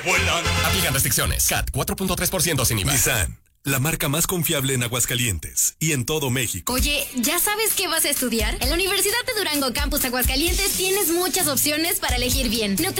Vuelan. Aplican restricciones. CAT 4.3% sin IVA. Nissan, la marca más confiable en Aguascalientes y en todo México. Oye, ¿ya sabes qué vas a estudiar? En la Universidad de Durango Campus Aguascalientes tienes muchas opciones para elegir bien. Nutrición